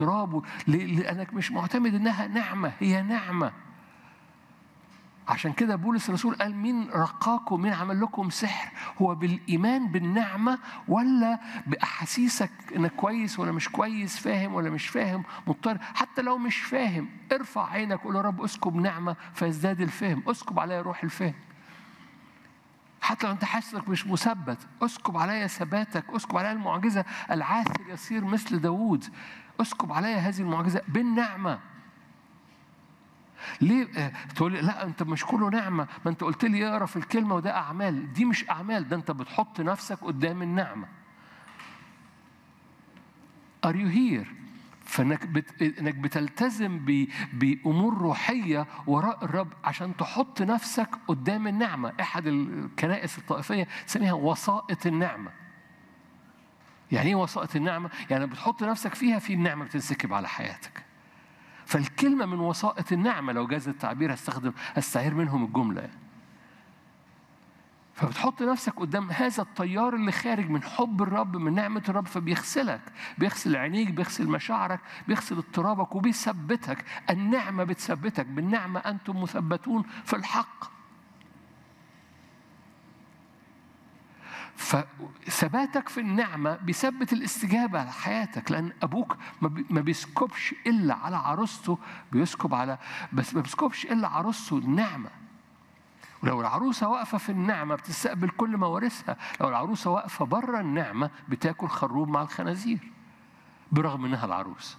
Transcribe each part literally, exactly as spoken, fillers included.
اضطراب لأنك مش معتمد إنها نعمة، هي نعمة. عشان كده بولس الرسول قال مين رقاكم، مين عمل لكم سحر؟ هو بالإيمان بالنعمة ولا بأحاسيسك إنك كويس ولا مش كويس، فاهم ولا مش فاهم، مضطر. حتى لو مش فاهم ارفع عينك قول يا رب اسكب نعمة فيزداد الفهم، اسكب عليا روح الفهم. حتى لو انت حاسس انك مش مثبت اسكب عليا ثباتك، اسكب عليا المعجزة، العاثر يصير مثل داوود، اسكب عليا هذه المعجزة بالنعمة. ليه آه تقول لي لا انت مش كله نعمه؟ ما انت قلت لي اقرا في الكلمه وده اعمال. دي مش اعمال، ده انت بتحط نفسك قدام النعمه. Are you here؟ فانك بت... انك بتلتزم ب... بامور روحيه وراء الرب عشان تحط نفسك قدام النعمه. احد الكنائس الطائفيه تسميها وسائط النعمه. يعني ايه وسائط النعمه؟ يعني بتحط نفسك فيها في النعمه بتنسكب على حياتك. فالكلمة من وسائط النعمة، لو جاز التعبير هستخدم هستعير منهم الجملة. فبتحط نفسك قدام هذا التيار اللي خارج من حب الرب، من نعمة الرب، فبيغسلك، بيغسل عينيك، بيغسل مشاعرك، بيغسل اضطرابك وبيثبتك. النعمة بتثبتك، بالنعمة أنتم مثبتون في الحق. فثباتك في النعمة بيثبت الاستجابة على حياتك، لأن أبوك ما بيسكبش إلا على عروسته، بيسكب على بس ما بيسكبش إلا عروسته النعمة. ولو العروسة واقفة في النعمة بتستقبل كل موارثها، لو العروسة واقفة بره النعمة بتاكل خروب مع الخنازير برغم إنها العروس.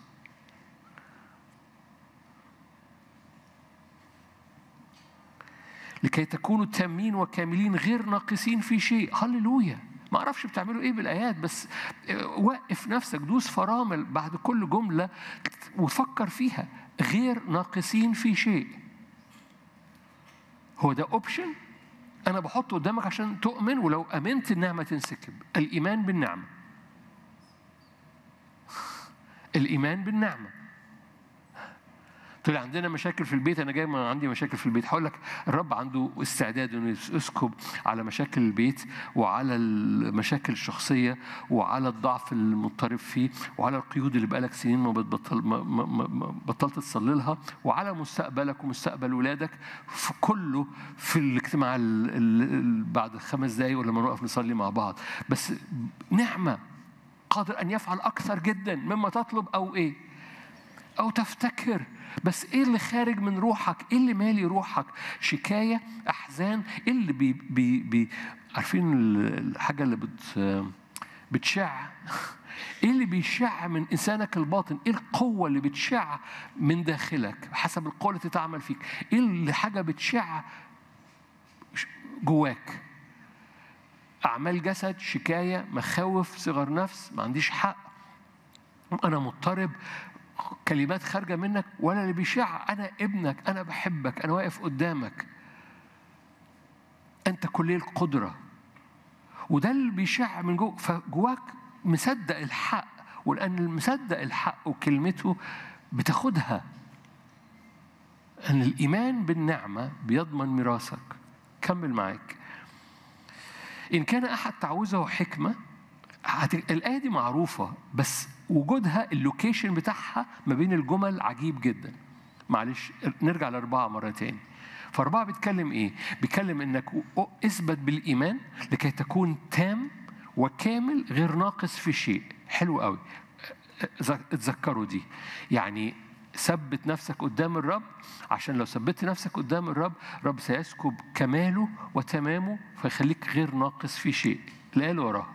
لكي تكونوا تامين وكاملين غير ناقصين في شيء. هللويا. ما أعرفش بتعملوا إيه بالآيات، بس وقف نفسك، دوس فرامل بعد كل جملة وفكر فيها. غير ناقصين في شيء، هو ده أوبشن أنا بحطه قدامك عشان تؤمن، ولو أمنت النعمة تنسكب. الإيمان بالنعمة، الإيمان بالنعمة. طلع عندنا مشاكل في البيت، أنا جاي من عندي مشاكل في البيت. هقول لك الرب عنده استعداد إنه يسكب على مشاكل البيت وعلى المشاكل الشخصية وعلى الضعف المضطرب فيه وعلى القيود اللي بقالك سنين ما بتبطل ما ما ما بطلت تصلي لها وعلى مستقبلك ومستقبل ولادك، في كله في الاجتماع بعد خمس دقايق ولما نقف نصلي مع بعض. بس نعمة قادر أن يفعل أكثر جدا مما تطلب أو إيه أو تفتكر. بس إيه اللي خارج من روحك؟ إيه اللي مالي روحك؟ شكاية، أحزان، إيه اللي بي بي بي عارفين الحاجة اللي بت بتشع؟ إيه اللي بيشع من إنسانك الباطن؟ إيه القوة اللي بتشع من داخلك حسب القوة اللي تعمل فيك؟ إيه اللي حاجة بتشع جواك؟ أعمال جسد، شكاية، مخاوف، صغر نفس، ما عنديش حق، أنا مضطرب، كلمات خارجة منك. ولا اللي بيشع أنا ابنك، أنا بحبك، أنا واقف قدامك، أنت كلي القدرة. وده اللي بيشع من جوه، فجواك مصدق الحق، ولأن المصدق الحق وكلمته بتاخدها. أن الإيمان بالنعمة بيضمن ميراثك. كمل معاك. إن كان أحد تعوزه حكمة، الآية دي معروفة بس وجودها اللوكيشن بتاعها ما بين الجمل عجيب جدا. معلش نرجع لأربعة مرة تاني. فأربعة بيتكلم إيه؟ بيتكلم إنك اثبت بالإيمان لكي تكون تام وكامل غير ناقص في شيء. حلو قوي، اتذكروا دي. يعني ثبت نفسك قدام الرب، عشان لو ثبت نفسك قدام الرب رب سيسكب كماله وتمامه فيخليك غير ناقص في شيء. الآية اللي وراها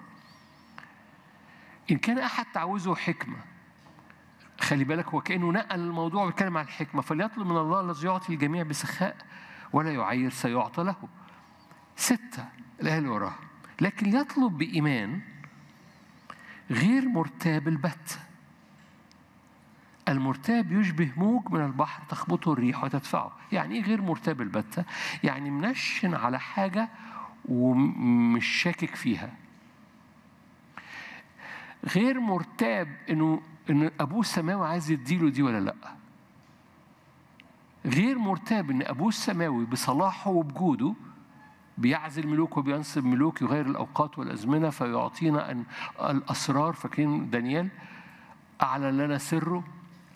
إن كان أحد تعوزه حكمة، خلي بالك هو كأنه نقل الموضوع ويتكلم عن الحكمة. فليطلب من الله الذي يعطي الجميع بسخاء ولا يعير سيعطى له. ستة الآية اللي وراها لكن يطلب بإيمان غير مرتاب البت. المرتاب يشبه موج من البحر تخبطه الريح وتدفعه. يعني إيه غير مرتاب البتة؟ يعني منشن على حاجة ومش شاكك فيها. غير مرتاب إنه إن أبوه السماوي عايز يديله دي ولا لأ. غير مرتاب إن أبوه السماوي بصلاحه وبجوده بيعزل ملوك وبينصب ملوك، يغير الأوقات والأزمنة فيعطينا أن الأسرار. فاكرين دانيال أعلن لنا سره